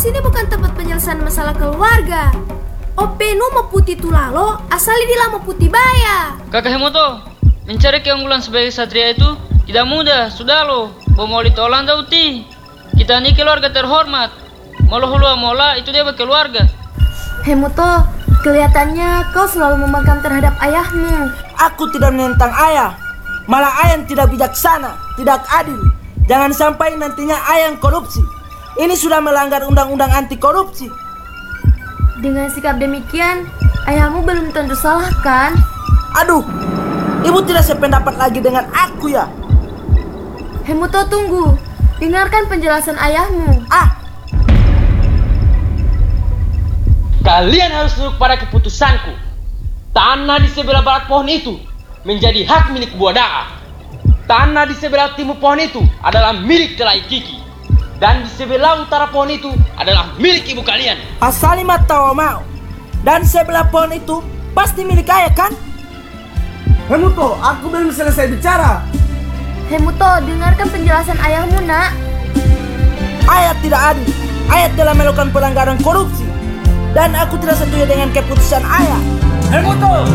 sini bukan tempat penyelesaian masalah keluarga. Openu mau putih tulalo, asali dia mau putih baya. Kakak Hemoto, mencari keunggulan sebagai satria itu tidak mudah, sudah lo. Bomoli tolang dauti. Kita ini keluarga terhormat. Malah hulu mola itu dia keluarga. Hemoto, kelihatannya kau selalu membangkang terhadap ayahmu. Aku tidak menentang ayah. Malah ayah yang tidak bijaksana, tidak adil. Jangan sampai nantinya ayah yang korupsi. Ini sudah melanggar undang-undang anti korupsi. Dengan sikap demikian, ayahmu belum tentu salah kan? Aduh, ibu tidak sependapat lagi dengan aku ya. Hemoto, tunggu. Dengarkan penjelasan ayahmu. Kalian harus tunduk pada keputusanku. Tanah di sebelah barat pohon itu menjadi hak milik Buadaa. Tanah di sebelah timur pohon itu adalah milik Telai Kiki. Dan di sebelah utara pohon itu adalah milik ibu kalian. Asali mata mau. Dan sebelah pohon itu pasti milik ayah kan? Hemuto, aku belum selesai bicara. Hemoto, dengarkan penjelasan ayahmu, nak. Ayah tidak adil. Ayah telah melakukan pelanggaran korupsi. Dan aku tidak setuju dengan keputusan ayah. Hemoto!